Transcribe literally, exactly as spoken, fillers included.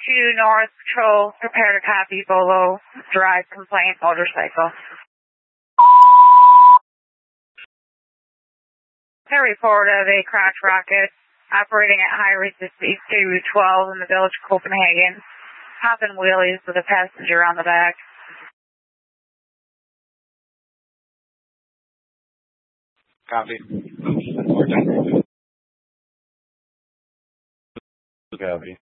two North Patrol, prepare to copy Bolo Drive complaint motorcycle. A report of a crotch rocket operating at high resistance two twelve in the village of Copenhagen, popping wheelies with a passenger on the back. Copy. Copy.